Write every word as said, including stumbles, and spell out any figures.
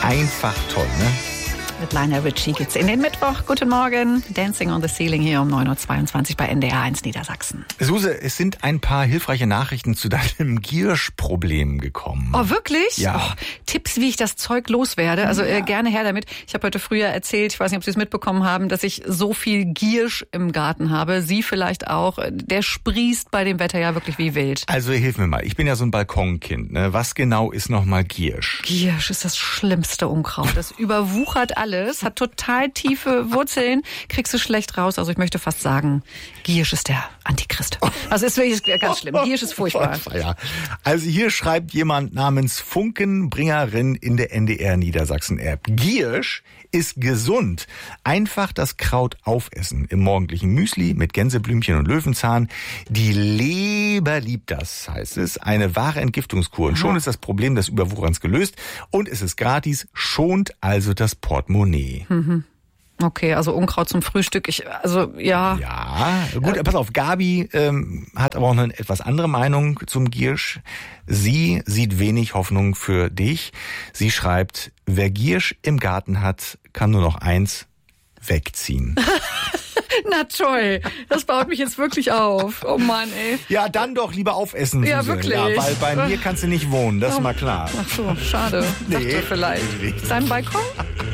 einfach toll, ne? Mit Lionel Richie geht's in den Mittwoch. Guten Morgen. Dancing on the Ceiling hier um neun Uhr zweiundzwanzig bei N D R eins Niedersachsen. Suse, es sind ein paar hilfreiche Nachrichten zu deinem Gierschproblem gekommen. Oh, wirklich? Ja. Oh, Tipps, wie ich das Zeug loswerde. Also ja. äh, gerne her damit. Ich habe heute früher erzählt, ich weiß nicht, ob Sie es mitbekommen haben, dass ich so viel Giersch im Garten habe. Sie vielleicht auch. Der sprießt bei dem Wetter ja wirklich wie wild. Also hilf mir mal. Ich bin ja so ein Balkonkind. Ne? Was genau ist nochmal Giersch? Giersch ist das schlimmste Unkraut. Das überwuchert alles. Alles, hat total tiefe Wurzeln, kriegst du schlecht raus. Also ich möchte fast sagen, Giersch ist der Antichrist. Also ist wirklich ganz schlimm. Giersch ist furchtbar. Ja. Also hier schreibt jemand namens Funkenbringerin in der N D R Niedersachsen-App. Giersch ist gesund. Einfach das Kraut aufessen. Im morgendlichen Müsli mit Gänseblümchen und Löwenzahn. Die Leber liebt das, heißt es. Eine wahre Entgiftungskur. Und schon ist das Problem des Überwucherns gelöst. Und es ist gratis, schont also das Portemonnaie. Mhm. Okay, also Unkraut zum Frühstück. Ich, also ja. Ja, gut, äh, pass auf, Gabi ähm, hat aber auch eine etwas andere Meinung zum Giersch. Sie sieht wenig Hoffnung für dich. Sie schreibt, wer Giersch im Garten hat, kann nur noch eins, wegziehen. Na toll, das baut mich jetzt wirklich auf. Oh Mann, ey. Ja, dann doch lieber aufessen, Suse. Ja, wirklich. Ja, weil bei mir kannst du nicht wohnen, das ist mal klar. Ach so, schade. Nee, Dachte vielleicht. nee. Dein Balkon?